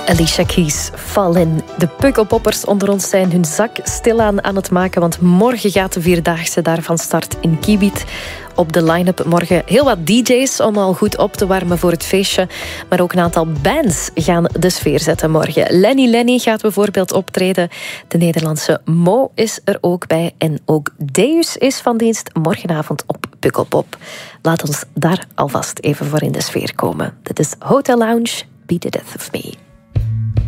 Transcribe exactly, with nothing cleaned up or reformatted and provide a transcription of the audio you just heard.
Alicia Keys, Fall In. De pukkelpoppers onder ons zijn hun zak stilaan aan het maken, want morgen gaat de Vierdaagse daar van start in Kiebiet. Op de line-up morgen heel wat D J's om al goed op te warmen voor het feestje. Maar ook een aantal bands gaan de sfeer zetten morgen. Lenny Lenny gaat bijvoorbeeld optreden. De Nederlandse Mo is er ook bij. En ook Deus is van dienst morgenavond op Pukkelpop. Laat ons daar alvast even voor in de sfeer komen. Dit is Hotel Lounge, Be The Death Of Me.